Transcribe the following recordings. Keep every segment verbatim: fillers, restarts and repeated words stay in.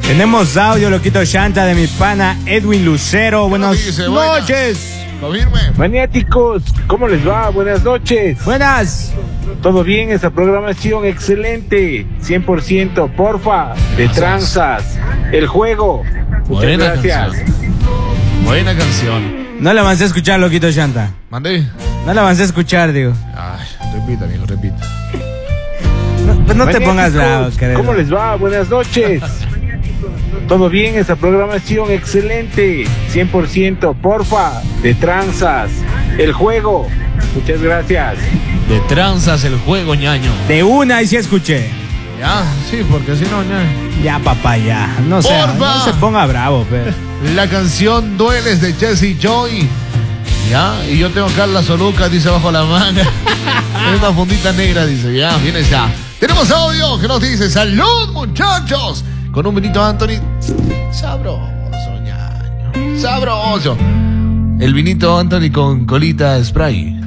Tenemos audio, loquito Shanta, de mi pana Edwin Lucero. Buenas dice? noches. Confirme. Maniáticos, ¿cómo les va? Buenas noches. Buenas. ¿Todo bien? Esa programación excelente. cien por ciento, porfa. De tranzas. El juego. Muchas Buena gracias. canción. Buena canción. No la avancé a escuchar, loquito Shanta. Mandé. No la avancé a escuchar, digo. Ay, repita, amigo, repita. No, pues no te Maniáticos, pongas bravo, querido. ¿cómo les va? Buenas noches. ¿Todo bien? Esa programación excelente. cien por ciento, porfa. De tranzas. El juego. Muchas gracias. De tranzas el juego, ñaño. De una y sí escuché. Ya, sí, porque si no, ñaño. Ya, papá, ya. No sé, Porfa. no se ponga bravo, pero. La canción Dueles de Jesse Joy. Ya, y yo tengo Carla Soluca, dice bajo la manga. Es una fundita negra, dice. Ya, viene ya. Tenemos audio que nos dice: ¡salud, muchachos! Con un vinito Anthony. Sabroso, ñaño. Sabroso. El vinito Anthony con colita spray.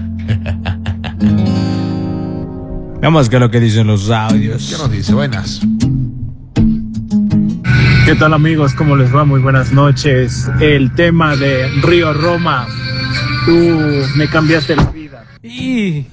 Vamos con lo que dicen los audios. ¿Qué nos dice? Buenas. ¿Qué tal, amigos? ¿Cómo les va? Muy buenas noches. El tema de Río Roma. Tú me cambiaste la vida. Y...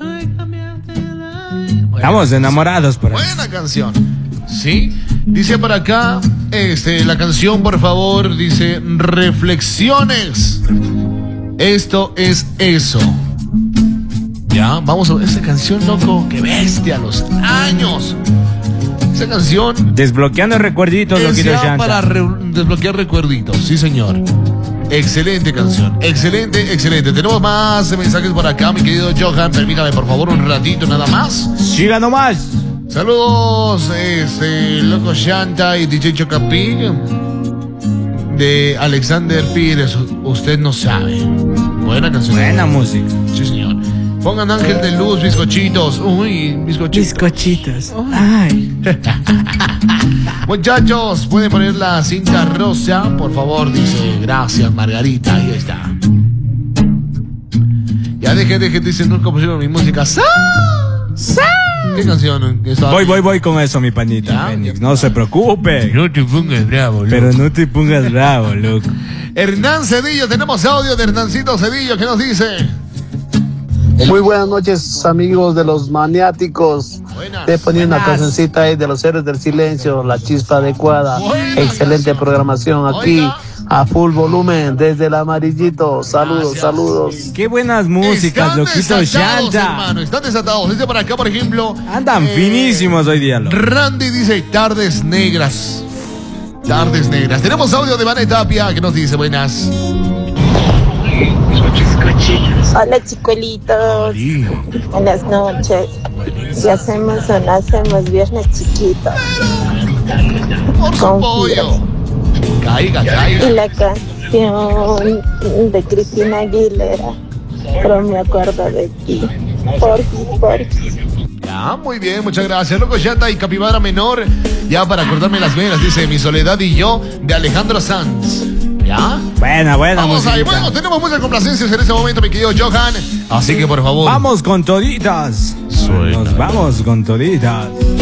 Estamos enamorados por ahí. Buena canción. Sí. Dice por acá, este, la canción, por favor, dice Reflexiones. Esto es eso. Ya, vamos a ver esa canción, loco. Qué bestia, los años. Esa canción Desbloqueando recuerditos, es loquito ya Shanta. para re- desbloquear recuerditos. Sí, señor. Excelente canción. Excelente, excelente. Tenemos más mensajes por acá, mi querido Johan. Permítame, por favor, un ratito nada más. Siga nomás. Saludos, este, Loco Shanta y D J Chocapig. De Alexander Pires, usted no sabe. Buena canción. Buena música. Sí, señor. Pongan Ángel de Luz, bizcochitos. Uy, bizcochitos. Bizcochitos. Ay. Muchachos, pueden poner la cinta rosa, por favor, dice. Gracias, Margarita. Ahí está. Ya deje, deje, dice, nunca pusieron mi música. ¡Sa! ¡Sa! ¿Qué canción? Estaba- Voy, voy, voy con eso, mi panita. Ya, Fénix. ya. No se preocupe. No te pongas bravo, loco. Pero no te pongas bravo, loco. Hernán Cedillo, tenemos audio de Hernancito Cedillo, ¿qué nos dice? Muy buenas noches, amigos de los maniáticos. Buenas. Te ponía una Buenas. cancioncita ahí de los héroes del silencio, la chispa adecuada. Buena Excelente canción. programación aquí, Oiga. a full volumen, desde el amarillito. Saludos, Gracias. saludos. Qué buenas músicas, Están loquito desatados, Shanta. hermano, están desatados. Dice por acá, por ejemplo. Andan eh, finísimos hoy día, loco. Randy dice Tardes Negras. Tardes Negras. Tenemos audio de Vane Tapia que nos dice buenas. Hola, chicuelitos. Sí. Buenas noches. ¿Qué hacemos o no hacemos viernes chiquito? Por su Con pollo. Caiga, Y caiga. la canción de Cristina Aguilera. Pero me acuerdo de ti. Porquis, porquis. Ya, muy bien, muchas gracias. Loco Yata y Capibara Menor. Ya para acordarme las venas, dice Mi Soledad y Yo de Alejandro Sanz. ¿Ya? Buena, buena Vamos ahí. musiquita. Bueno, tenemos muchas complacencias en este momento, mi querido Johan. Así que por favor. Vamos con toditas. Suena. Nos vamos con toditas.